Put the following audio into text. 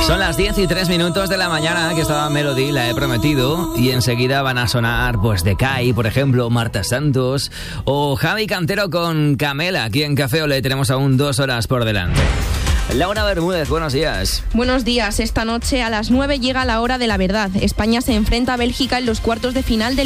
Son las 10:03 de la mañana, que estaba Melody, la he prometido, y enseguida van a sonar pues de Kai, por ejemplo, Marta Santos o Javi Cantero con Camela. Aquí en Café Olé tenemos aún 2 horas por delante. Laura Bermúdez, buenos días. Buenos días. Esta noche a las 9 llega la hora de la verdad. España se enfrenta a Bélgica en los cuartos de final del